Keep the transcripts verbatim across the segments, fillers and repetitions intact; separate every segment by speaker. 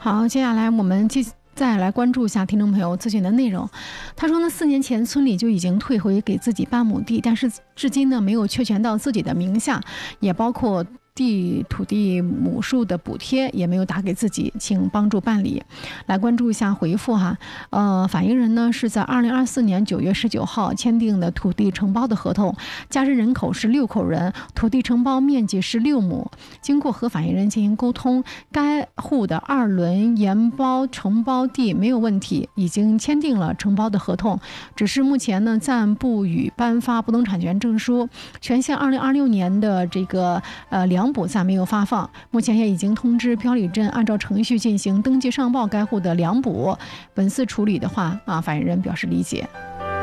Speaker 1: 好，接下来我们继再来关注一下听众朋友咨询的内容。他说呢，四年前村里就已经退回给自己半亩地，但是至今呢没有确权到自己的名下，也包括地土地亩数的补贴也没有打给自己，请帮助办理。来关注一下回复哈。呃，反映人呢是在二零二四年九月十九号签订的土地承包的合同，家人人口是六口人，土地承包面积是六亩。经过和反映人进行沟通，该户的二轮延包承包地没有问题，已经签订了承包的合同，只是目前呢暂不予颁发不动产权证书。全县二零二六年的这个呃两两补暂没有发放，目前也已经通知标里镇按照程序进行登记上报该户的两补。本次处理的话啊，反映人表示理解。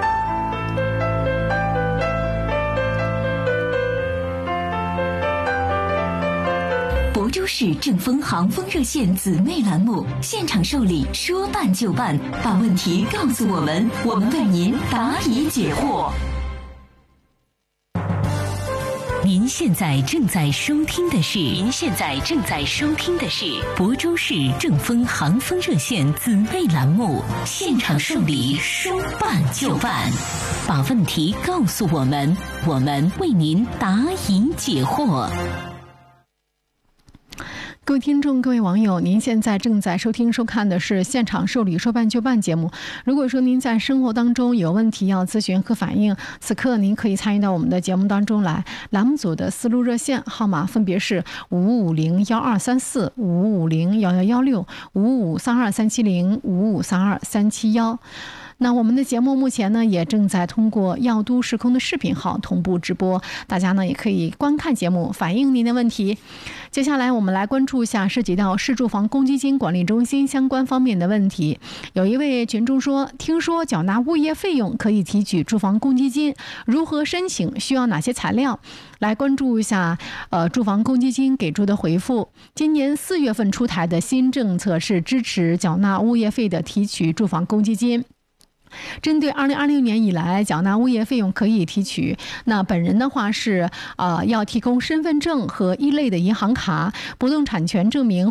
Speaker 2: 亳州市正风航风热线姊妹栏目现场受理，说办就办，把问题告诉我们，我们为您答疑解惑。您现在正在收听的是，您现在正在收听的是亳州市正风航风热线姊妹栏目现场受理，说办就办，把问题告诉我们，我们为您答疑解惑。
Speaker 1: 各位听众，各位网友，您现在正在收听收看的是现场受理说办就办节目。如果说您在生活当中有问题要咨询和反映，此刻您可以参与到我们的节目当中来。栏目组的思路热线号码分别是五五零幺二三四、五五零幺幺幺六、五五三二三七零、五五三二三七幺。那我们的节目目前呢也正在通过耀都时空的视频号同步直播，大家呢也可以观看节目，反映您的问题。接下来我们来关注一下涉及到市住房公积金管理中心相关方面的问题。有一位群众说，听说缴纳物业费用可以提取住房公积金，如何申请？需要哪些材料？来关注一下呃住房公积金给出的回复。今年四月份出台的新政策是支持缴纳物业费的提取住房公积金。针对二零二六年以来缴纳物业费用可以提取，那本人的话是呃要提供身份证和一类的银行卡、不动产权证明